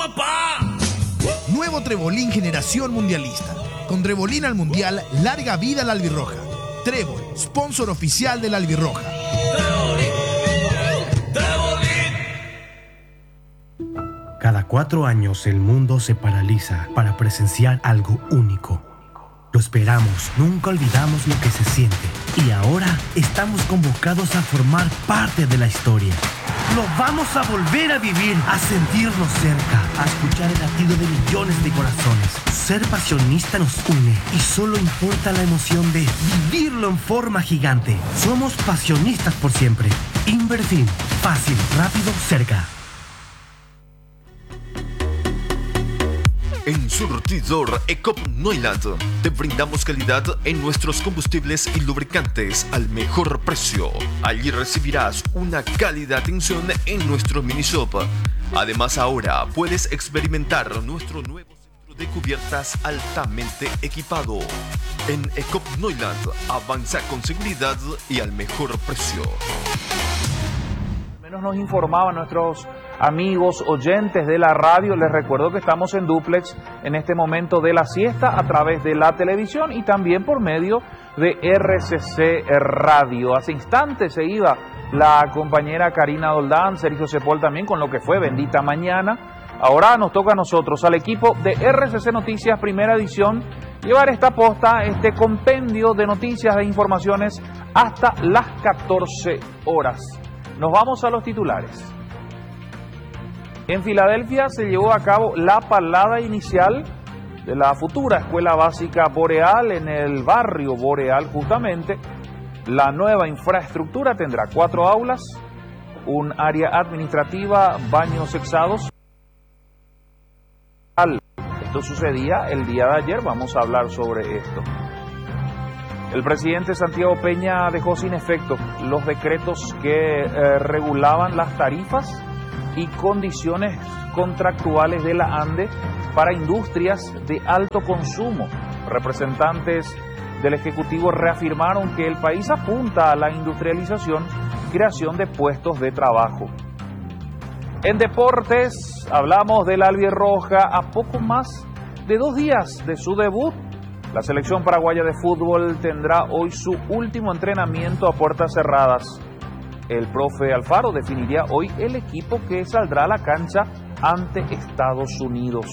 papá! Nuevo Trebolín Generación Mundialista. Con Trebolín al Mundial, larga vida a la albirroja. Trébol, sponsor oficial de la albirroja. Cada 4 años el mundo se paraliza para presenciar algo único. Lo esperamos, nunca olvidamos lo que se siente. Y ahora estamos convocados a formar parte de la historia. Lo vamos a volver a vivir, a sentirnos cerca, a escuchar el latido de millones de corazones. Ser pasionista nos une y solo importa la emoción de vivirlo en forma gigante. Somos pasionistas por siempre. Inverfin, fácil, rápido, cerca. En Surtidor Ecop Neuland te brindamos calidad en nuestros combustibles y lubricantes al mejor precio. Allí recibirás una cálida atención en nuestro mini shop. Además, ahora puedes experimentar nuestro nuevo centro de cubiertas altamente equipado. En Ecop Neuland avanza con seguridad y al mejor precio. Nos informaban nuestros amigos oyentes de la radio. Les recuerdo que estamos en dúplex en este momento de la siesta a través de la televisión y también por medio de RCC Radio. Hace instantes se iba la compañera Karina Doldán, Sergio Cepol también con lo que fue Bendita Mañana. Ahora nos toca a nosotros, al equipo de RCC Noticias Primera Edición, llevar esta posta, este compendio de noticias e informaciones hasta las 14 horas. Nos vamos a los titulares. En Filadelfia se llevó a cabo la palada inicial de la futura Escuela Básica Boreal en el barrio Boreal justamente. La nueva infraestructura tendrá 4 aulas, un área administrativa, baños sexados. Esto sucedía el día de ayer, vamos a hablar sobre esto. El presidente Santiago Peña dejó sin efecto los decretos que regulaban las tarifas y condiciones contractuales de la ANDE para industrias de alto consumo. Representantes del Ejecutivo reafirmaron que el país apunta a la industrialización y creación de puestos de trabajo. En deportes, hablamos del albirroja a poco más de 2 días de su debut. La selección paraguaya de fútbol tendrá hoy su último entrenamiento a puertas cerradas. El profe Alfaro definiría hoy el equipo que saldrá a la cancha ante Estados Unidos.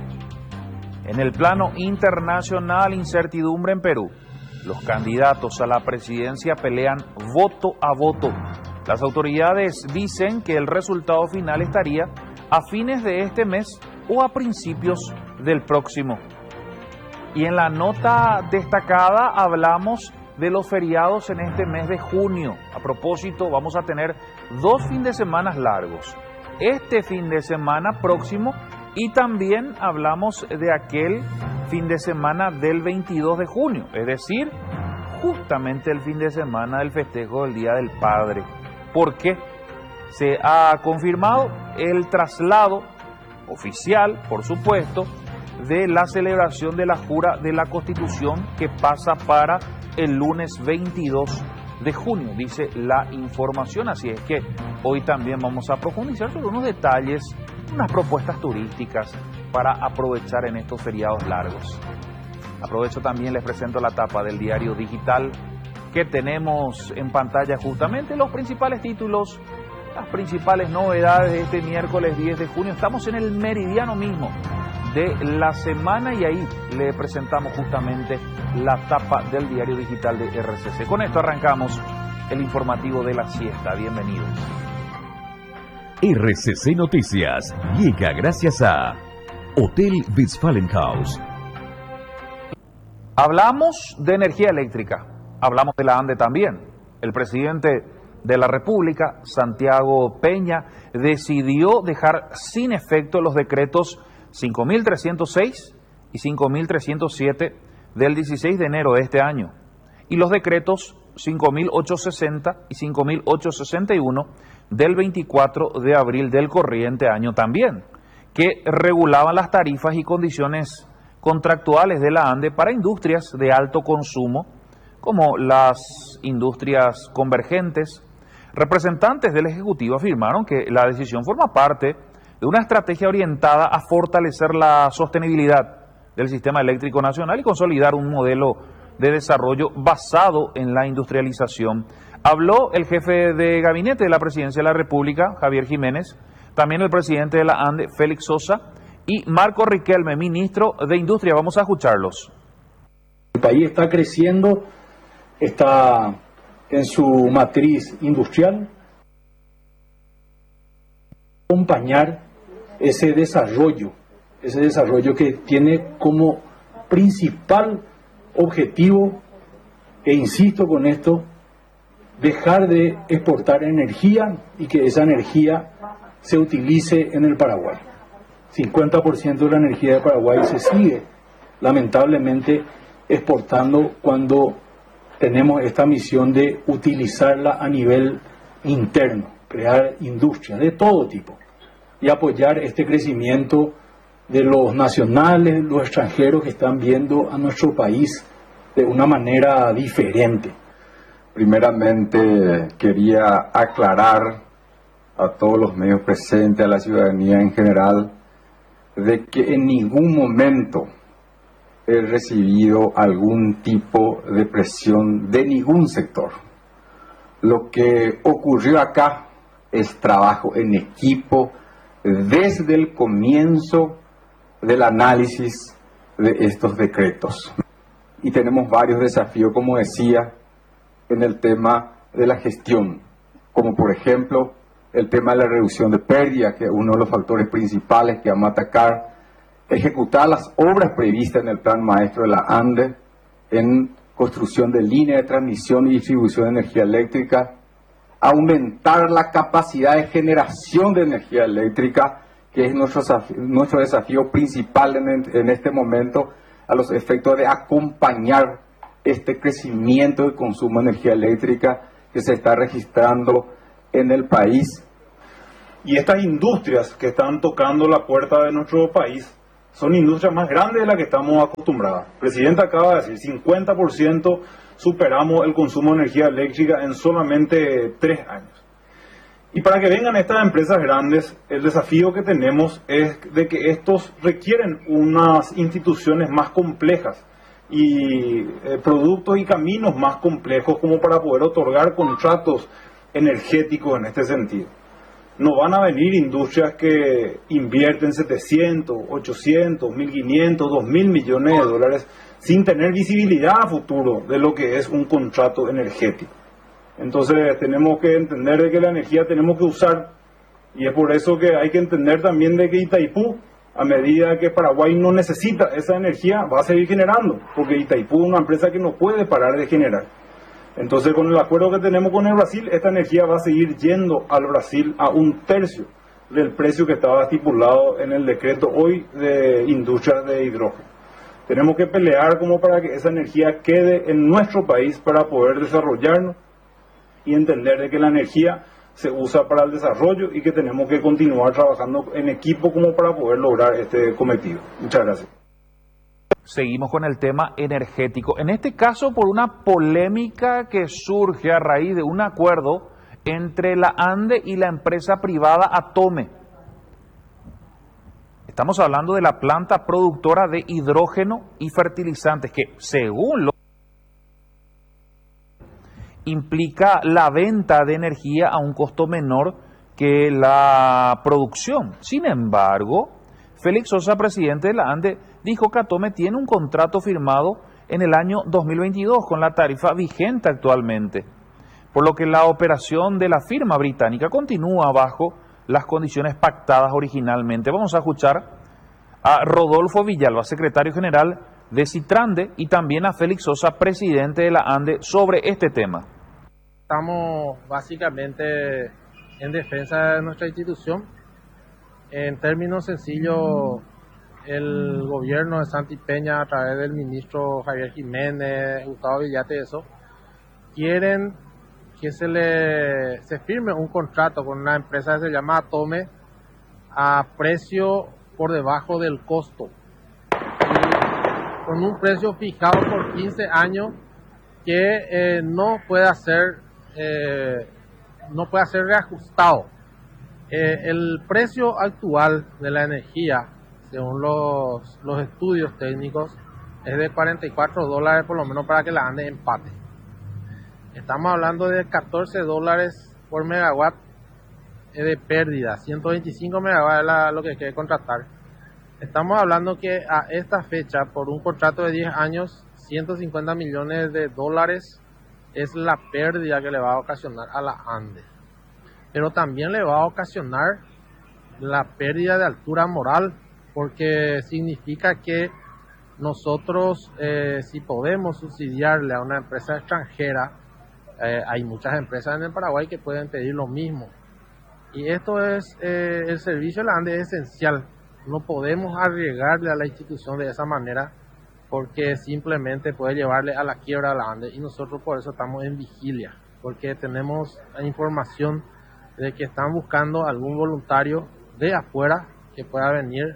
En el plano internacional, incertidumbre en Perú. Los candidatos a la presidencia pelean voto a voto. Las autoridades dicen que el resultado final estaría a fines de este mes o a principios del próximo. Y en la nota destacada hablamos de los feriados en este mes de junio. A propósito, vamos a tener 2 fines de semana largos. Este fin de semana próximo y también hablamos de aquel fin de semana del 22 de junio, es decir, justamente el fin de semana del festejo del Día del Padre. ¿Por qué? Se ha confirmado el traslado oficial, por supuesto, de la celebración de la jura de la Constitución que pasa para el lunes 22 de junio, dice la información. Así es que hoy también vamos a profundizar sobre unos detalles, unas propuestas turísticas para aprovechar en estos feriados largos. Aprovecho también, les presento la tapa del diario digital que tenemos en pantalla justamente los principales títulos, las principales novedades de este miércoles 10 de junio. Estamos en el meridiano mismo de la semana y ahí le presentamos justamente la tapa del diario digital de RCC. Con esto arrancamos el informativo de la siesta. Bienvenidos. RCC Noticias llega gracias a Hotel Westfalenhaus. Hablamos de energía eléctrica, hablamos de la ANDE también. El presidente de la República, Santiago Peña, decidió dejar sin efecto los decretos 5.306 y 5.307 del 16 de enero de este año y los decretos 5.860 y 5.861 del 24 de abril del corriente año también, que regulaban las tarifas y condiciones contractuales de la ANDE para industrias de alto consumo, como las industrias convergentes. Representantes del Ejecutivo afirmaron que la decisión forma parte de una estrategia orientada a fortalecer la sostenibilidad del sistema eléctrico nacional y consolidar un modelo de desarrollo basado en la industrialización. Habló el jefe de gabinete de la Presidencia de la República, Javier Jiménez, también el presidente de la ANDE, Félix Sosa, y Marco Riquelme, ministro de Industria. Vamos a escucharlos. El país está creciendo, está en su matriz industrial. Acompañar ese desarrollo que tiene como principal objetivo, e insisto con esto, dejar de exportar energía y que esa energía se utilice en el Paraguay. 50% de la energía de Paraguay se sigue lamentablemente exportando cuando tenemos esta misión de utilizarla a nivel interno, crear industria de todo tipo y apoyar este crecimiento de los nacionales, los extranjeros que están viendo a nuestro país de una manera diferente. Primeramente quería aclarar a todos los medios presentes, a la ciudadanía en general, de que en ningún momento he recibido algún tipo de presión de ningún sector. Lo que ocurrió acá es trabajo en equipo desde el comienzo del análisis de estos decretos. Y tenemos varios desafíos, como decía, en el tema de la gestión, como por ejemplo el tema de la reducción de pérdida, que es uno de los factores principales que vamos a atacar, ejecutar las obras previstas en el plan maestro de la ANDE en construcción de líneas de transmisión y distribución de energía eléctrica, aumentar la capacidad de generación de energía eléctrica, que es nuestro desafío principal en este momento, a los efectos de acompañar este crecimiento de consumo de energía eléctrica que se está registrando en el país. Y estas industrias que están tocando la puerta de nuestro país son industrias más grandes de las que estamos acostumbrados. El presidente acaba de decir, 50% superamos el consumo de energía eléctrica en solamente 3 años. Y para que vengan estas empresas grandes, el desafío que tenemos es de que estos requieren unas instituciones más complejas y productos y caminos más complejos como para poder otorgar contratos energéticos en este sentido. No van a venir industrias que invierten 700, 800, 1.500, 2.000 millones de dólares sin tener visibilidad a futuro de lo que es un contrato energético. Entonces tenemos que entender de que la energía tenemos que usar, y es por eso que hay que entender también de que Itaipú, a medida que Paraguay no necesita esa energía, va a seguir generando, porque Itaipú es una empresa que no puede parar de generar. Entonces, con el acuerdo que tenemos con el Brasil, esta energía va a seguir yendo al Brasil a 1/3 del precio que estaba estipulado en el decreto hoy de industria de hidrógeno. Tenemos que pelear como para que esa energía quede en nuestro país para poder desarrollarnos y entender de que la energía se usa para el desarrollo y que tenemos que continuar trabajando en equipo como para poder lograr este cometido. Muchas gracias. Seguimos con el tema energético. En este caso, por una polémica que surge a raíz de un acuerdo entre la ANDE y la empresa privada Atome. Estamos hablando de la planta productora de hidrógeno y fertilizantes que, según lo implica la venta de energía a un costo menor que la producción. Sin embargo, Félix Sosa, presidente de la ANDE, dijo que Atome tiene un contrato firmado en el año 2022 con la tarifa vigente actualmente, por lo que la operación de la firma británica continúa bajo las condiciones pactadas originalmente. Vamos a escuchar a Rodolfo Villalba, secretario general de Citrande, y también a Félix Sosa, presidente de la ANDE, sobre este tema. Estamos básicamente en defensa de nuestra institución. En términos sencillos, el gobierno de Santi Peña, a través del ministro Javier Jiménez, Gustavo Villate, eso, quieren que se firme un contrato con una empresa que se llama Atome a precio por debajo del costo, y con un precio fijado por 15 años que no pueda ser reajustado. El precio actual de la energía, según los estudios técnicos, es de $44 por lo menos para que la ANDE empate. Estamos hablando de $14 por megawatt de pérdida, 125 megawatts es lo que quiere contratar. Estamos hablando que a esta fecha, por un contrato de 10 años, $150 millones es la pérdida que le va a ocasionar a la ANDE. Pero también le va a ocasionar la pérdida de altura moral, porque significa que nosotros, si podemos subsidiarle a una empresa extranjera, hay muchas empresas en el Paraguay que pueden pedir lo mismo. Y esto es, el servicio de la ANDE es esencial. No podemos arriesgarle a la institución de esa manera, porque simplemente puede llevarle a la quiebra a la ANDE, y nosotros por eso estamos en vigilia, porque tenemos información de que están buscando algún voluntario de afuera que pueda venir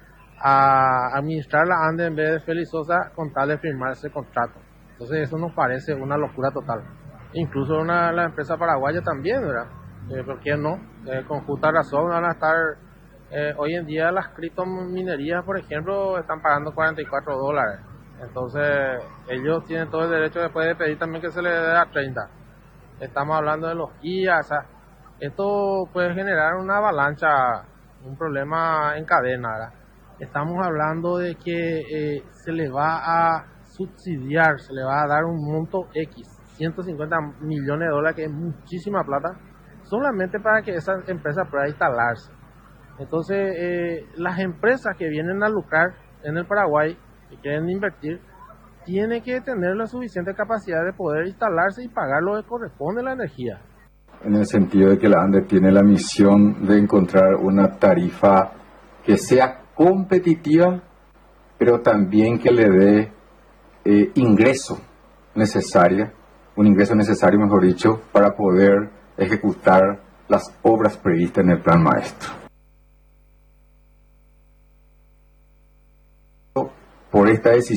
a administrar la ANDE en vez de Félix Sosa con tal de firmar ese contrato. Entonces eso nos parece una locura total. Incluso la empresa paraguaya también, ¿verdad? ¿Por qué no? Con justa razón van a estar, hoy en día las criptominerías, por ejemplo, están pagando $44. Entonces ellos tienen todo el derecho después de pedir también que se les dé a 30. Estamos hablando de los guías, o sea, esto puede generar una avalancha, un problema en cadena, ¿verdad? Estamos hablando de que se le va a subsidiar, se le va a dar un monto X, $150 millones, que es muchísima plata, solamente para que esa empresa pueda instalarse. Entonces, las empresas que vienen a lucrar en el Paraguay, que quieren invertir, tienen que tener la suficiente capacidad de poder instalarse y pagar lo que corresponde a la energía. En el sentido de que la ANDE tiene la misión de encontrar una tarifa que sea competitiva, pero también que le dé un ingreso necesario, mejor dicho, para poder ejecutar las obras previstas en el Plan Maestro. Por esta decisión